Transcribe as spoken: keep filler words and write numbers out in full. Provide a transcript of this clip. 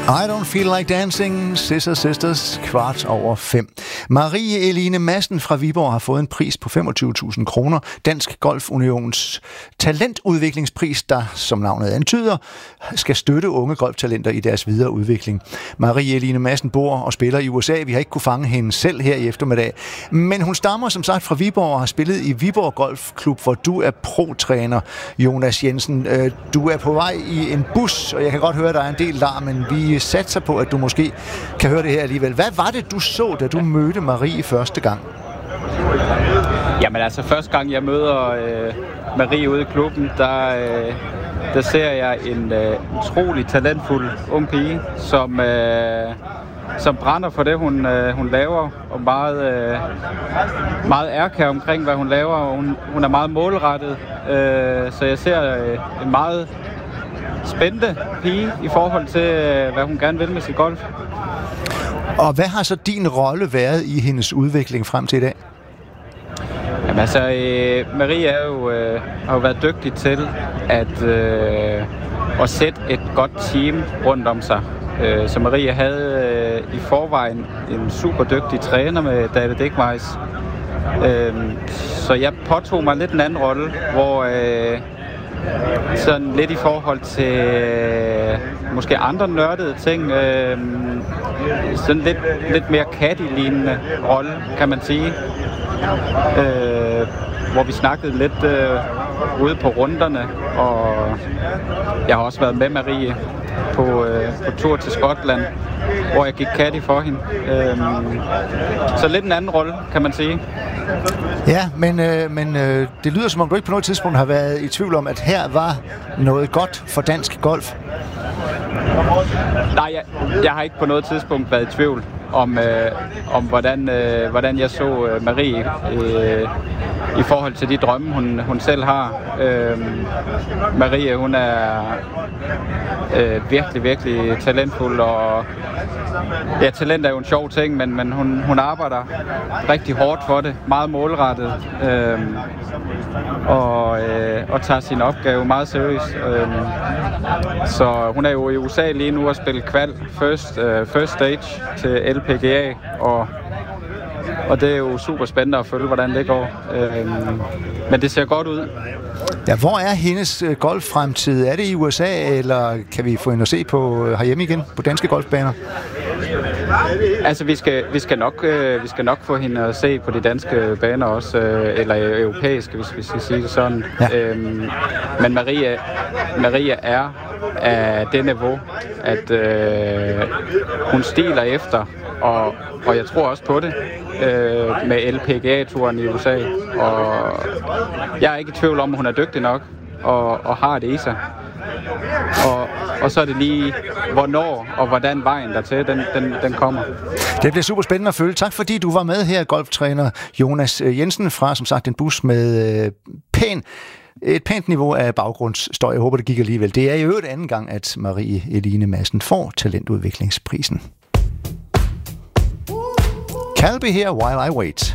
I don't feel like dancing, Scissor Sisters, kvart over fem. Marie Eline Madsen fra Viborg har fået en pris på femogtyve tusind kroner. Dansk Golf Unions talentudviklingspris, der, som navnet antyder, skal støtte unge golftalenter i deres videre udvikling. Marie Eline Madsen bor og spiller i U S A. Vi har ikke kunne fange hende selv her i eftermiddag. Men hun stammer som sagt fra Viborg og har spillet i Viborg Golfklub, hvor du er pro-træner, Jonas Jensen. Du er på vej i en bus, og jeg kan godt høre, at der er en del larm, men vi satser på, at du måske kan høre det her alligevel. Hvad var det, du så, da du mødte Marie første gang? Jamen altså, første gang jeg møder øh, Marie ude i klubben, der, øh, der ser jeg en øh, utrolig talentfuld ung pige, som, øh, som brænder for det, hun, øh, hun laver, og meget, øh, meget ærkær omkring, hvad hun laver, og hun, hun er meget målrettet, øh, så jeg ser øh, en meget spændende pige i forhold til, hvad hun gerne vil med sit golf. Og hvad har så din rolle været i hendes udvikling frem til i dag? Jamen altså, øh, Marie er jo, øh, har jo været dygtig til at, øh, at sætte et godt team rundt om sig. Øh, så Marie havde øh, i forvejen en super dygtig træner med David Dickmeis. Øh, så jeg påtog mig lidt en anden rolle, hvor øh, sådan lidt i forhold til øh, måske andre nørdede ting, øh, sådan lidt, lidt mere Caddy-lignende rolle, kan man sige. Øh, hvor vi snakkede lidt øh, ude på runderne, og jeg har også været med Marie på, øh, på tur til Skotland, hvor jeg gik caddy for hende. Øh, så lidt en anden rolle, kan man sige. Ja, men, øh, men øh, det lyder som om du ikke på noget tidspunkt har været i tvivl om, at her var noget godt for dansk golf. Nej, jeg, jeg har ikke på noget tidspunkt været i tvivl om, øh, om hvordan, øh, hvordan jeg så øh, Marie øh, i forhold til de drømme, hun, hun selv har. Øh, Marie, hun er øh, virkelig, virkelig talentfuld, og ja, talent er jo en sjov ting, men, men hun, hun arbejder rigtig hårdt for det, meget målrettet, øh, og, øh, og tager sin opgave meget seriøst. Øh, så hun er jo i U S A lige nu og spille kval first, uh, first stage til L P G A, og, og det er jo super spændende at følge, hvordan det går. Øhm, men det ser godt ud. Ja, hvor er hendes golffremtid? Er det i U S A, eller kan vi få hende at se på herhjemme igen på danske golfbaner? Altså, vi skal, vi skal, nok, øh, vi skal nok få hende at se på de danske baner også, øh, eller europæiske, hvis vi skal sige det sådan. Ja. Øhm, men Marie, Marie er af det niveau, at øh, hun stiler efter, og, og jeg tror også på det, øh, med L P G A-turen i U S A. Og jeg er ikke i tvivl om, at hun er dygtig nok, og, og har det i sig. Og, og så er det lige, hvornår og hvordan vejen dertil, den, den, den kommer. Det bliver super spændende at følge. Tak fordi du var med her, golftræner Jonas Jensen fra, som sagt, en bus med øh, pæn, et pænt niveau af baggrundsstøj. Jeg håber, det gik alligevel. Det er i øvrigt anden gang, at Marie Eline Madsen får talentudviklingsprisen. Calby her, While I Wait.